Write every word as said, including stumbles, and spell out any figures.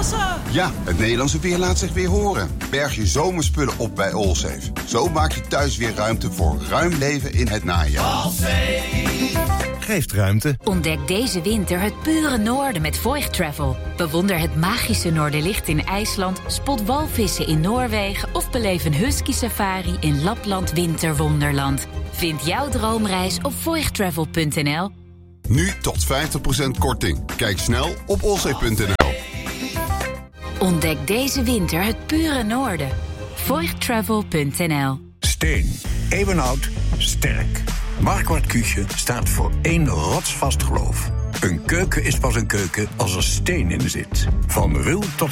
Massa! Ja, het Nederlandse weer laat zich weer horen. Berg je zomerspullen op bij Allsafe. Zo maak je thuis weer ruimte voor ruim leven in het najaar. Allsafe geeft ruimte. Ontdek deze winter het pure noorden met Voigt Travel. Bewonder het magische Noorderlicht in IJsland, spot walvissen in Noorwegen of beleef een husky safari in Lapland Winterwonderland. Vind jouw droomreis op voigt travel punt n l. Nu tot vijftig procent korting. Kijk snel op allsafe punt n l. Ontdek deze winter het pure noorden. voigt travel punt n l. Steen. Eeuwenoud. Sterk. Marquardt Küche staat voor één rotsvast geloof. Een keuken is pas een keuken als er steen in zit. Van ruw tot